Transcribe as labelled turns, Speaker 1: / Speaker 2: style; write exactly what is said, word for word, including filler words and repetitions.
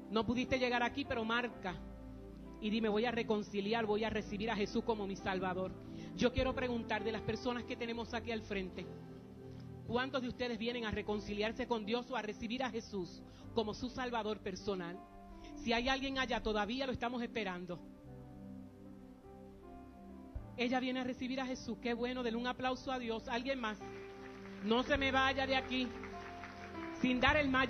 Speaker 1: No pudiste llegar aquí, pero marca y dime, voy a reconciliar, voy a recibir a Jesús como mi Salvador. Yo quiero preguntar de las personas que tenemos aquí al frente, ¿cuántos de ustedes vienen a reconciliarse con Dios o a recibir a Jesús como su Salvador personal? Si hay alguien allá, todavía lo estamos esperando. Ella viene a recibir a Jesús. Qué bueno, denle un aplauso a Dios. ¿Alguien más? No se me vaya de aquí sin dar el mayor